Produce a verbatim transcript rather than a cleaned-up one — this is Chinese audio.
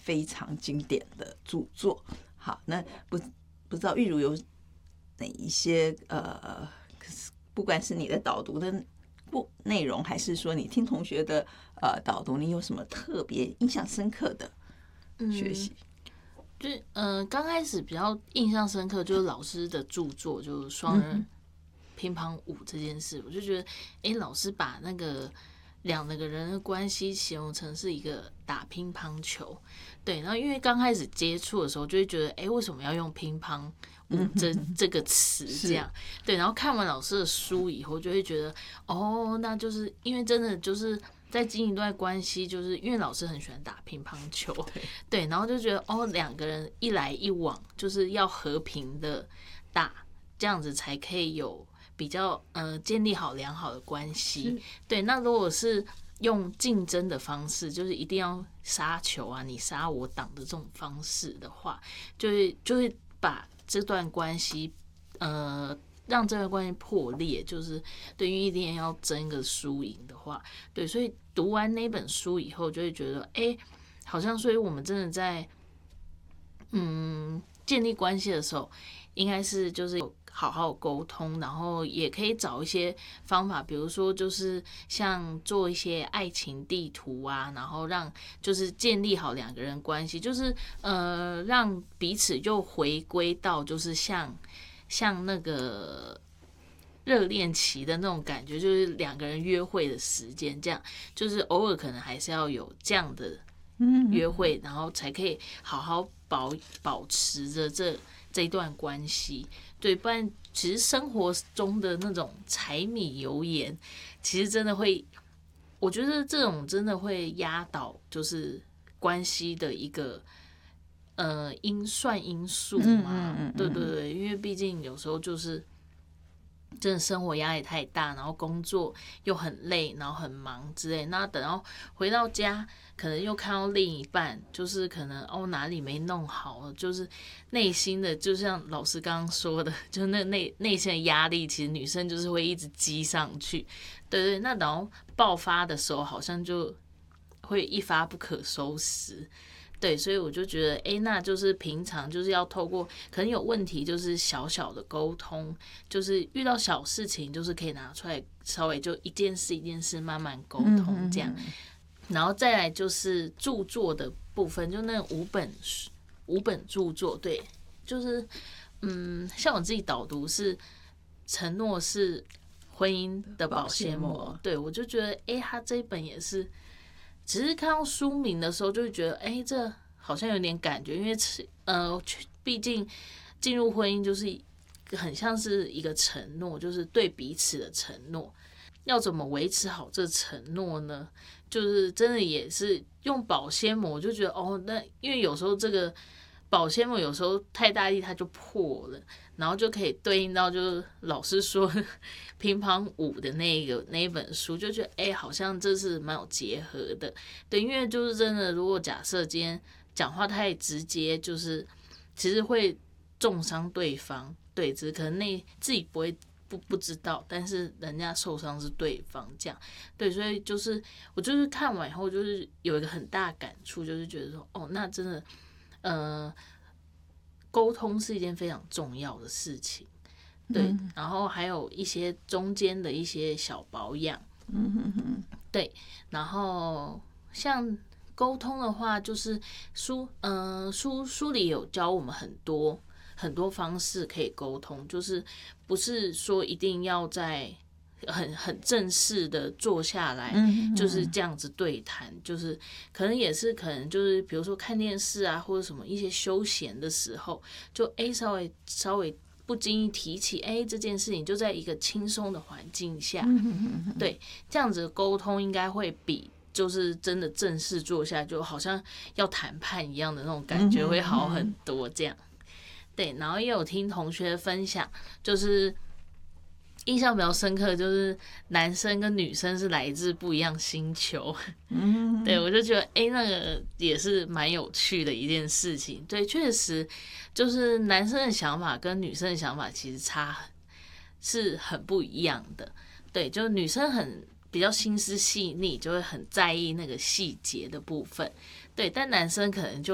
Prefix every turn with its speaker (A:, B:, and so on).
A: 非常经典的著作。好，那不不知道玉如有哪一些呃，不管是你的导读的不内容，还是说你听同学的呃导读，你有什么特别印象深刻的学习？嗯
B: 就是呃，刚开始比较印象深刻就是老师的著作，就是双人乒乓舞这件事，我就觉得，哎、欸，老师把那个两个人的关系形容成是一个打乒乓球，对，然后因为刚开始接触的时候，就会觉得，哎、欸，为什么要用乒乓舞这这个词这样？对，然后看完老师的书以后，就会觉得，哦，那就是因为真的就是在经营一段关系，就是因为老师很喜欢打乒乓球，对，对，然后就觉得哦，两个人一来一往，就是要和平的打，这样子才可以有比较呃建立好良好的关系。对，那如果是用竞争的方式，就是一定要杀球啊，你杀我挡的这种方式的话，就会就会把这段关系呃。让这段关系破裂，就是对，因为一定要争个输赢的话，对，所以读完那本书以后，就会觉得，哎、欸，好像所以我们真的在，嗯，建立关系的时候，应该是就是好好沟通，然后也可以找一些方法，比如说就是像做一些爱情地图啊，然后让就是建立好两个人关系，就是呃让彼此就回归到就是像。像那个热恋期的那种感觉，就是两个人约会的时间，这样就是偶尔可能还是要有这样的约会，然后才可以好好保保持着这这一段关系。对，不然其实生活中的那种柴米油盐，其实真的会，我觉得这种真的会压倒就是关系的一个。呃，因算因素嘛，嗯嗯嗯嗯对对对，因为毕竟有时候就是真的生活压力太大，然后工作又很累，然后很忙之类，那等到回到家，可能又看到另一半，就是可能哦哪里没弄好，就是内心的，就像老师刚刚说的，就那内内心的压力，其实女生就是会一直积上去，对对，那然后爆发的时候，好像就会一发不可收拾。对，所以我就觉得，哎，那就是平常就是要透过可能有问题，就是小小的沟通，就是遇到小事情，就是可以拿出来稍微就一件事一件事慢慢沟通这样，然后再来就是著作的部分，就那五本五本著作，对，就是嗯，像我自己导读是承诺是婚姻的保鲜膜，对我就觉得，哎，他这一本也是。只是看到书名的时候，就会觉得，哎、欸，这好像有点感觉，因为呃，毕竟进入婚姻就是很像是一个承诺，就是对彼此的承诺。要怎么维持好这承诺呢？就是真的也是用保鲜膜，就觉得哦，那因为有时候这个保鲜膜有时候太大力它就破了，然后就可以对应到就是老师说乒乓舞的那个那一本书，就觉得哎、欸，好像这是蛮有结合的。对，因为就是真的，如果假设今天讲话太直接，就是其实会重伤对方。对，只是可能那自己不会不不知道，但是人家受伤是对方这样。对，所以就是我就是看完以后，就是有一个很大感触，就是觉得说哦，那真的。呃，沟通是一件非常重要的事情，对，嗯、然后还有一些中间的一些小保养，嗯哼哼，对，然后像沟通的话，就是书，嗯、呃，书书里有教我们很多很多方式可以沟通，就是不是说一定要在。很很正式的坐下来，就是这样子对谈，就是可能也是可能就是比如说看电视啊，或者什么一些休闲的时候，就哎稍微稍微不经意提起哎这件事情，就在一个轻松的环境下，对，这样子的沟通应该会比就是真的正式坐下，就好像要谈判一样的那种感觉会好很多。这样，对，然后也有听同学分享，就是。印象比较深刻的就是男生跟女生是来自不一样星球，嗯，对我就觉得哎、欸，那个也是蛮有趣的一件事情。对，确实就是男生的想法跟女生的想法其实差是很不一样的。对，就女生很比较心思细腻，就会很在意那个细节的部分。对，但男生可能就